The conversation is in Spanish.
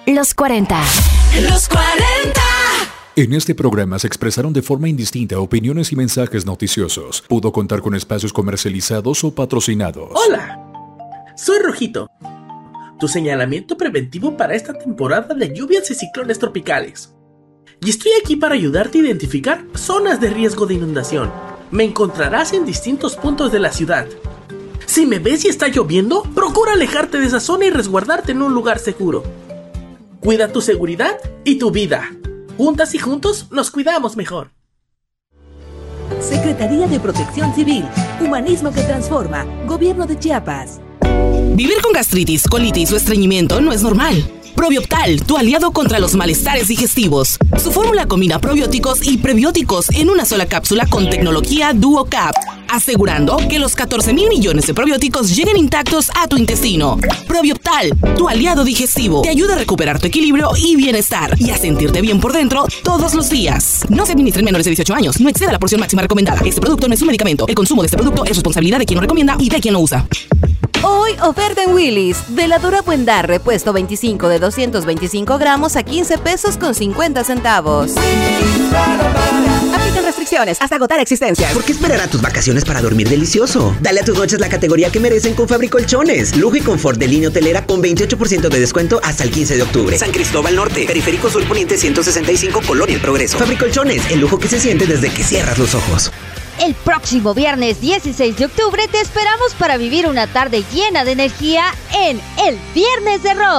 Los 40. Los 40. En este programa se expresaron de forma indistinta opiniones y mensajes noticiosos. Pudo contar con espacios comercializados o patrocinados. Hola, soy Rojito, tu señalamiento preventivo para esta temporada de lluvias y ciclones tropicales. Y estoy aquí para ayudarte a identificar zonas de riesgo de inundación. Me encontrarás en distintos puntos de la ciudad. Si me ves y está lloviendo, procura alejarte de esa zona y resguardarte en un lugar seguro. Cuida tu seguridad y tu vida. Juntas y juntos nos cuidamos mejor. Secretaría de Protección Civil, Humanismo que Transforma, Gobierno de Chiapas. Vivir con gastritis, colitis o estreñimiento no es normal. Probioptal, tu aliado contra los malestares digestivos. Su fórmula combina probióticos y prebióticos en una sola cápsula con tecnología DuoCap, asegurando que los 14,000 millones de probióticos lleguen intactos a tu intestino. Probioptal, tu aliado digestivo, te ayuda a recuperar tu equilibrio y bienestar y a sentirte bien por dentro todos los días. No se administra en menores de 18 años, no exceda la porción máxima recomendada. Este producto no es un medicamento. El consumo de este producto es responsabilidad de quien lo recomienda y de quien lo usa. Hoy, oferta en Willy's. Veladora Buendar, repuesto 25 de 225 gramos a 15 pesos con 50 centavos. Aplican restricciones hasta agotar existencias. ¿Por qué esperar a tus vacaciones para dormir delicioso? Dale a tus noches la categoría que merecen con Fabricolchones. Lujo y confort de línea hotelera con 28% de descuento hasta el 15 de octubre. San Cristóbal Norte, Periférico Sur Poniente 165, Colonia El Progreso. Fabricolchones, el lujo que se siente desde que cierras los ojos. El próximo viernes 16 de octubre te esperamos para vivir una tarde llena de energía en el Viernes de Rock.